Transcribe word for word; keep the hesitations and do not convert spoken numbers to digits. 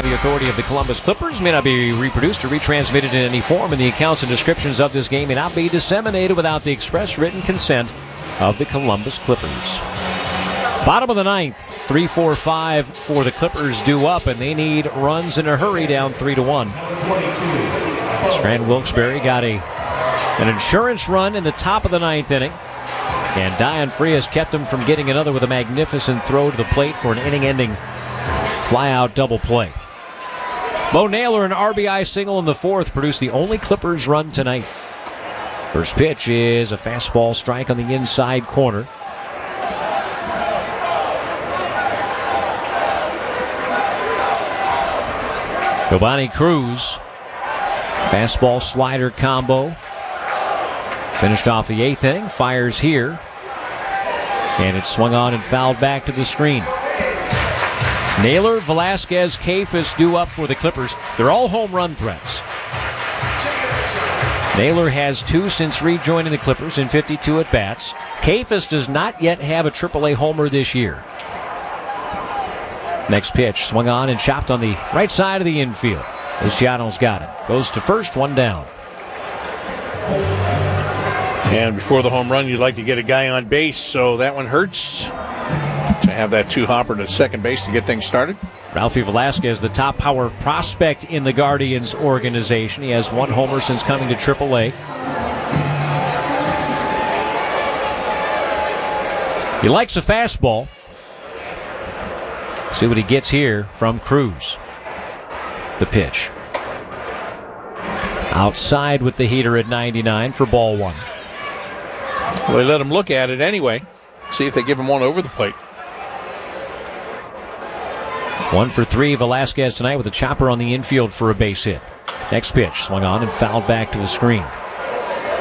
the authority of the Columbus Clippers, may not be reproduced or retransmitted in any form, and the accounts and descriptions of this game may not be disseminated without the express written consent of the Columbus Clippers. Bottom of the ninth, three four five for the Clippers due up, and they need runs in a hurry, down three to one. Strand Wilkes-Barre got a an insurance run in the top of the ninth inning, and Dion Frias kept him from getting another with a magnificent throw to the plate for an inning-ending fly-out double play. Bo Naylor, an R B I single in the fourth, produced the only Clippers run tonight. First pitch is a fastball strike on the inside corner. Giovanni Cruz, fastball slider combo. Finished off the eighth inning, fires here. And it's swung on and fouled back to the screen. Naylor, Velasquez, Kayfus due up for the Clippers. They're all home run threats. Naylor has two since rejoining the Clippers in fifty-two at-bats. Kayfus does not yet have a triple A homer this year. Next pitch, swung on and chopped on the right side of the infield. Luciano's got it. Goes to first, one down. And before the home run, you'd like to get a guy on base, so that one hurts to have that two-hopper to second base to get things started. Ralphie Velasquez, the top power prospect in the Guardians organization. He has one homer since coming to triple A. He likes a fastball. See what he gets here from Cruz. The pitch. Outside with the heater at ninety-nine for ball one. Well, they let him look at it anyway. See if they give him one over the plate. One for three, Velasquez tonight with a chopper on the infield for a base hit. Next pitch, swung on and fouled back to the screen.